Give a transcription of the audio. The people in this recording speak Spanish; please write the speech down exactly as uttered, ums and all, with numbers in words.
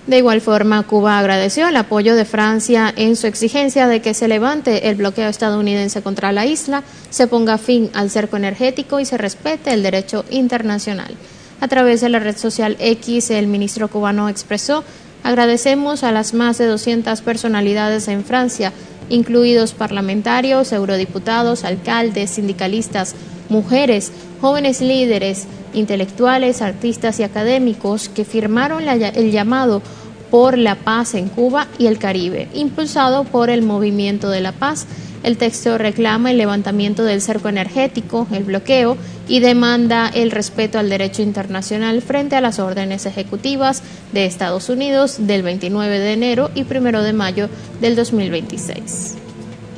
De igual forma, Cuba agradeció el apoyo de Francia en su exigencia de que se levante el bloqueo estadounidense contra la isla, se ponga fin al cerco energético y se respete el derecho internacional. A través de la red social X, el ministro cubano expresó: agradecemos a las más de doscientas personalidades en Francia, incluidos parlamentarios, eurodiputados, alcaldes, sindicalistas, mujeres, jóvenes líderes, intelectuales, artistas y académicos que firmaron la, el llamado por la paz en Cuba y el Caribe, impulsado por el Movimiento de la Paz. El texto reclama el levantamiento del cerco energético, el bloqueo, y demanda el respeto al derecho internacional frente a las órdenes ejecutivas de Estados Unidos del veintinueve de enero y primero de mayo del dos mil veintiséis.